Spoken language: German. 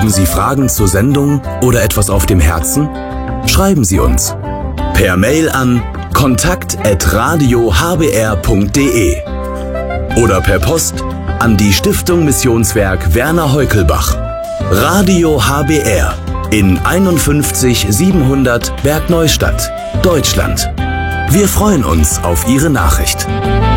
Haben Sie Fragen zur Sendung oder etwas auf dem Herzen? Schreiben Sie uns. Per Mail an kontakt@radiohbr.de oder per Post an die Stiftung Missionswerk Werner Heukelbach. Radio HBR in 51 700 Bergneustadt, Deutschland. Wir freuen uns auf Ihre Nachricht.